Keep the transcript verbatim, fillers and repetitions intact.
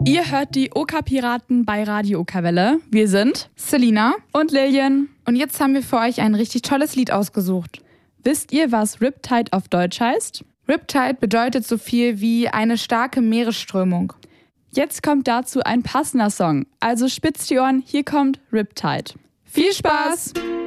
Ihr hört die Oka-Piraten bei Radio Oka-Welle. Wir sind Selina und Lillian. Und jetzt haben wir für euch ein richtig tolles Lied ausgesucht. Wisst ihr, was Riptide auf Deutsch heißt? Riptide bedeutet so viel wie eine starke Meeresströmung. Jetzt kommt dazu ein passender Song. Also spitzt die Ohren, hier kommt Riptide. Viel Spaß!